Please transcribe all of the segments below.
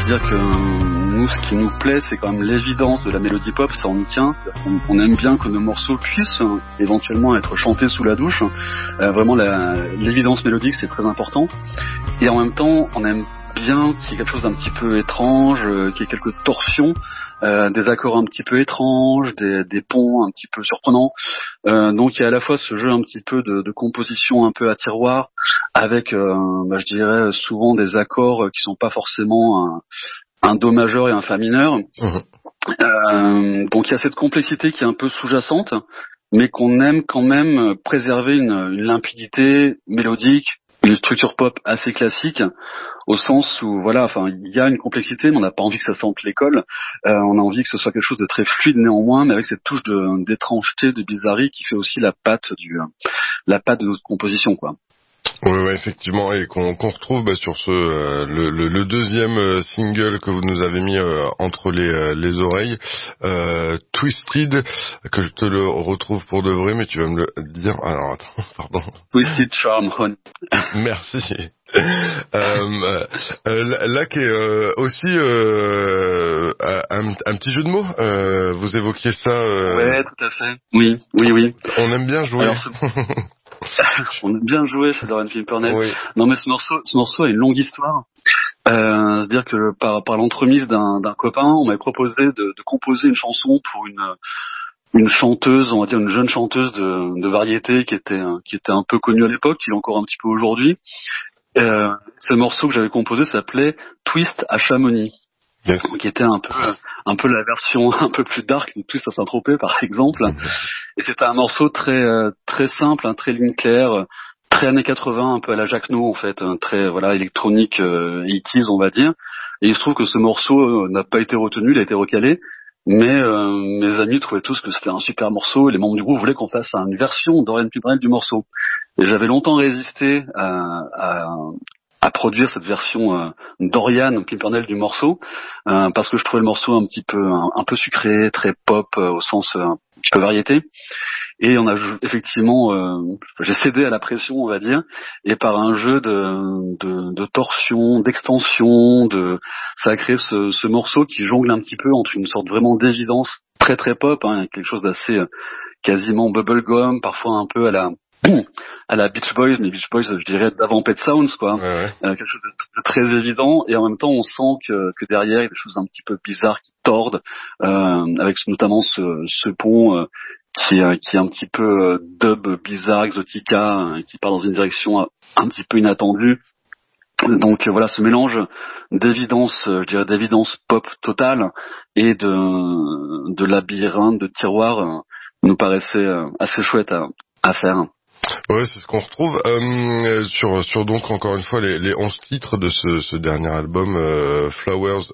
C'est-à-dire que nous, ce qui nous plaît, c'est quand même l'évidence de la mélodie pop, ça on y tient. On aime bien que nos morceaux puissent éventuellement être chantés sous la douche. Vraiment, l'évidence mélodique, c'est très important. Et en même temps, on aime bien qu'il y ait quelque chose d'un petit peu étrange, qu'il y ait quelques torsions, des accords un petit peu étranges, des ponts un petit peu surprenants. Donc il y a à la fois ce jeu un petit peu de composition un peu à tiroir, avec, je dirais, souvent des accords qui sont pas forcément un do majeur et un fa mineur. Donc il y a cette complexité qui est un peu sous-jacente, mais qu'on aime quand même préserver une limpidité mélodique, une structure pop assez classique, au sens où voilà, enfin il y a une complexité, mais on n'a pas envie que ça sente l'école. On a envie que ce soit quelque chose de très fluide néanmoins, mais avec cette touche d'étrangeté, de bizarrerie qui fait aussi la patte de notre composition, quoi. Ouais, effectivement, et qu'on retrouve sur le deuxième single que vous nous avez mis entre les oreilles, Twisted, que je te le retrouve pour de vrai, mais tu vas me le dire. Alors attends, pardon. Twisted Charm, Honey. Merci. Là qui est aussi un petit jeu de mots. Vous évoquiez ça. Ouais, tout à fait. Oui. On aime bien jouer. Alors, on aime bien jouer chez Dorian Pimpernel. Oui. Non, mais ce morceau a une longue histoire. C'est-à-dire que par l'entremise d'un copain, on m'avait proposé de composer une chanson pour une chanteuse, on va dire une jeune chanteuse de variété qui était un peu connue à l'époque, qui est encore un petit peu aujourd'hui. Ce morceau que j'avais composé s'appelait Twist à Chamonix, qui était un peu la version un peu plus dark de Twist à Saint-Tropez par exemple. Et c'était un morceau très simple, très ligne claire, très années 80, un peu à la Jacques No en fait, très électronique, 80s on va dire. Et il se trouve que ce morceau n'a pas été retenu, il a été recalé. Mais mes amis trouvaient tous que c'était un super morceau et les membres du groupe voulaient qu'on fasse une version d'Orion Pimpernel du morceau. Et j'avais longtemps résisté à produire cette version d'Orion Pimpernel du morceau parce que je trouvais le morceau un peu sucré, très pop au sens un petit peu variété. Et on a effectivement, j'ai cédé à la pression, on va dire, et par un jeu de torsion, d'extension, ça a créé ce morceau qui jongle un petit peu entre une sorte vraiment d'évidence très très pop, quelque chose d'assez quasiment bubblegum, parfois un peu à la Beach Boys, mais Beach Boys, je dirais d'avant Pet Sounds, quoi. Ouais. Quelque chose de très évident, et en même temps, on sent que derrière, il y a des choses un petit peu bizarres qui tordent, avec notamment ce pont qui est un petit peu dub bizarre, exotica, qui part dans une direction un petit peu inattendue. Donc voilà, ce mélange d'évidence, je dirais d'évidence pop totale et de labyrinthe, de tiroir, nous paraissait assez chouette à faire. Ouais, c'est ce qu'on retrouve sur donc encore une fois les 11 titres de ce dernier album Flowers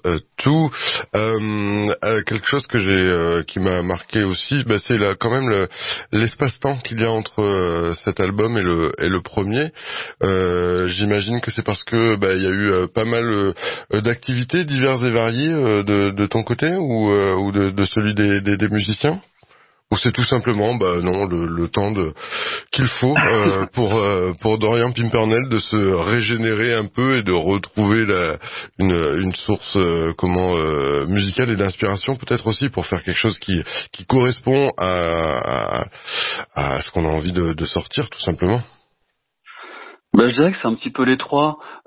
2. Quelque chose que qui m'a marqué aussi, c'est quand même l'espace-temps qu'il y a entre cet album et le premier. J'imagine que c'est parce que il y a eu pas mal d'activités diverses et variées de ton côté ou de celui des musiciens. Ou c'est tout simplement, non, le temps qu'il faut pour Dorian Pimpernel de se régénérer un peu et de retrouver une source musicale et d'inspiration peut-être aussi pour faire quelque chose qui correspond à ce qu'on a envie de sortir tout simplement. Je dirais que c'est un petit peu les trois.